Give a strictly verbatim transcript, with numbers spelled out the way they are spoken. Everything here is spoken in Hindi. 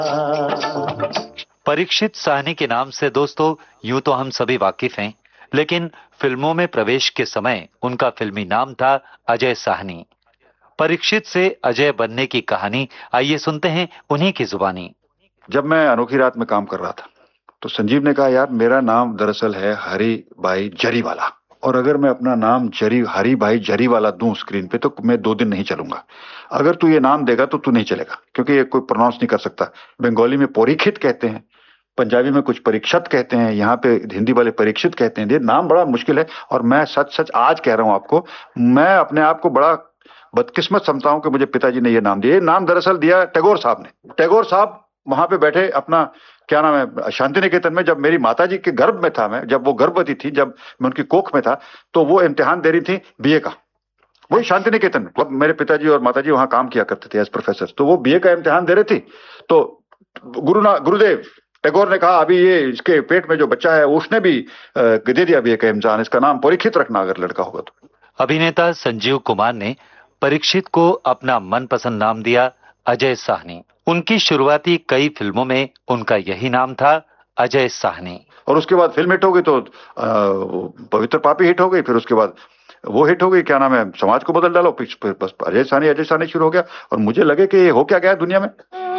परीक्षित साहनी के नाम से दोस्तों यूं तो हम सभी वाकिफ हैं, लेकिन फिल्मों में प्रवेश के समय उनका फिल्मी नाम था अजय साहनी। परीक्षित से अजय बनने की कहानी आइए सुनते हैं उन्हीं की जुबानी। जब मैं अनोखी रात में काम कर रहा था तो संजीव ने कहा, यार मेरा नाम दरअसल है हरी भाई जरीवाला, और अगर मैं अपना नाम जरी हरी भाई जरीवाला दूं स्क्रीन पे तो मैं दो दिन नहीं चलूंगा। अगर तू ये नाम देगा तो तू नहीं चलेगा, क्योंकि ये कोई प्रोनाउंस नहीं कर सकता। बंगाली में परीक्षित कहते हैं, पंजाबी में कुछ परीक्षित कहते हैं, यहाँ पे हिंदी वाले परीक्षित कहते हैं। ये नाम बड़ा मुश्किल है। और मैं सच सच आज कह रहा हूं आपको, मैं अपने आप को बड़ा बदकिस्मत समझता हूं कि मुझे पिताजी ने ये नाम दिया। ये नाम दरअसल दिया टैगोर साहब ने। टैगोर साहब वहां पे बैठे अपना क्या नाम है शांति निकेतन में, जब मेरी माताजी के गर्भ में था, मैं जब वो गर्भवती थी, जब मैं उनकी कोख में था, तो वो इम्तिहान दे रही थी बीए का, वही शांति निकेतन में। मेरे पिताजी और माताजी वहां काम किया करते थे एज प्रोफेसर, तो वो बीए का इम्तिहान दे रही थी। तो गुरुना गुरुदेव टैगोर ने कहा, अभी ये इसके पेट में जो बच्चा है उसने भी दे दिया बीए का इम्तिहान, इसका नाम परीक्षित रखना अगर लड़का होगा तो। अभिनेता संजीव कुमार ने परीक्षित को अपना मनपसंद नाम दिया अजय साहनी। उनकी शुरुआती कई फिल्मों में उनका यही नाम था, अजय साहनी। और उसके बाद फिल्म हिट हो गई तो पवित्र पापी हिट हो गई, फिर उसके बाद वो हिट हो गई, क्या नाम है समाज को बदल डालो, फिर बस अजय साहनी अजय साहनी शुरू हो गया। और मुझे लगे कि ये हो क्या गया दुनिया में।